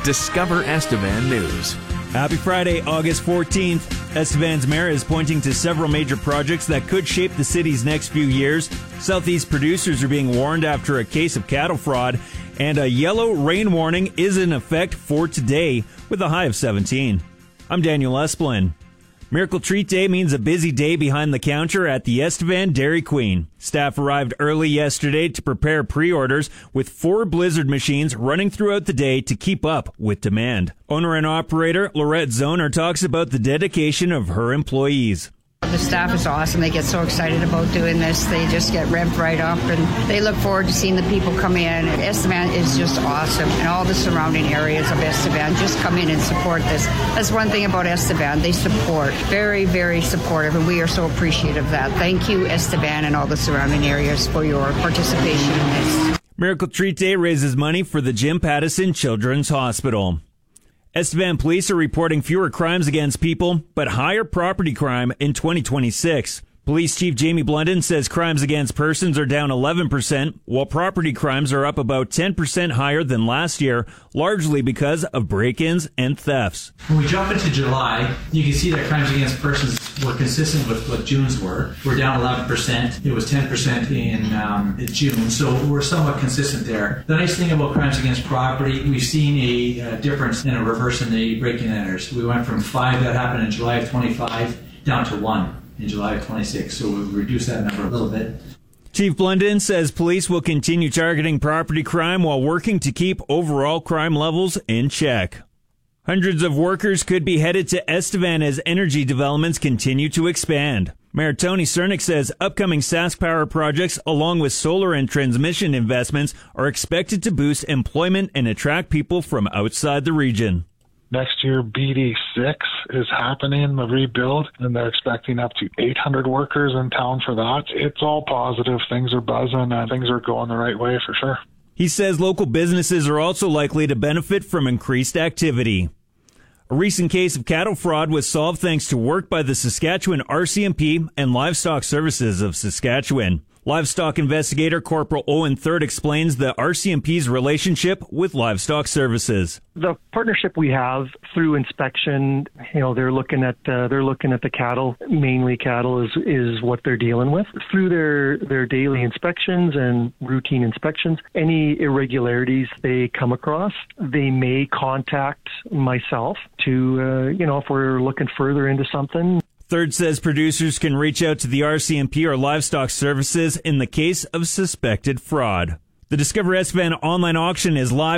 Discover Estevan News. Happy Friday, August 14th. Estevan's mayor is pointing to several major projects that could shape the city's next few years. Southeast producers are being warned after a case of cattle fraud, and a yellow rain warning is in effect for today with a high of 17. I'm Daniel Esplin. Miracle Treat Day means a busy day behind the counter at the Estevan Dairy Queen. Staff arrived early yesterday to prepare pre-orders with 4 Blizzard machines running throughout the day to keep up with demand. Owner and operator Lorette Zoner talks about the dedication of her employees. The staff is awesome. They get so excited about doing this. They just get revved right up, and they look forward to seeing the people come in. Estevan is just awesome, and all the surrounding areas of Estevan just come in and support this. That's one thing about Estevan. They support. Very, very supportive, and we are so appreciative of that. Thank you, Estevan, and all the surrounding areas for your participation in this. Miracle Treat Day raises money for the Jim Pattison Children's Hospital. Estevan police are reporting fewer crimes against people, but higher property crime in 2026. Police Chief Jamie Blunden says crimes against persons are down 11%, while property crimes are up about 10% higher than last year, largely because of break-ins and thefts. When we jump into July, you can see that crimes against persons were consistent with what June's were. We're down 11%. It was 10% in June, so we're somewhat consistent there. The nice thing about crimes against property, we've seen a difference in a reverse in the break-in enters. We went from 5 that happened in July of 25 down to 1 in July of 26, so we've reduced that number a little bit. Chief Blunden says police will continue targeting property crime while working to keep overall crime levels in check. Hundreds of workers could be headed to Estevan as energy developments continue to expand. Mayor Tony Cernick says upcoming SaskPower projects, along with solar and transmission investments, are expected to boost employment and attract people from outside the region. Next year, BD6 is happening, the rebuild, and they're expecting up to 800 workers in town for that. It's all positive. Things are buzzing and things are going the right way for sure. He says local businesses are also likely to benefit from increased activity. A recent case of cattle fraud was solved thanks to work by the Saskatchewan RCMP and Livestock Services of Saskatchewan. Livestock investigator Corporal Owen Third explains the RCMP's relationship with Livestock Services. The partnership we have through inspection, they're looking at the cattle, mainly cattle is what they're dealing with. Through their daily inspections and routine inspections, any irregularities they come across, they may contact myself to, if we're looking further into something. Third says producers can reach out to the RCMP or Livestock Services in the case of suspected fraud. The Discover Estevan online auction is live